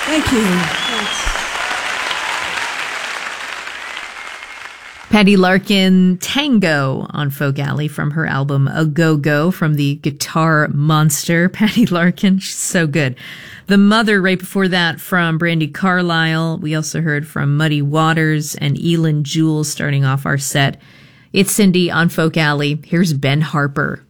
Thank you. Thanks. Patty Larkin, Tango on Folk Alley from her album A Go-Go from the Guitar Monster. Patty Larkin, she's so good. The Mother right before that from Brandi Carlile. We also heard from Muddy Waters and Elin Jewell starting off our set. It's Cindy on Folk Alley. Here's Ben Harper.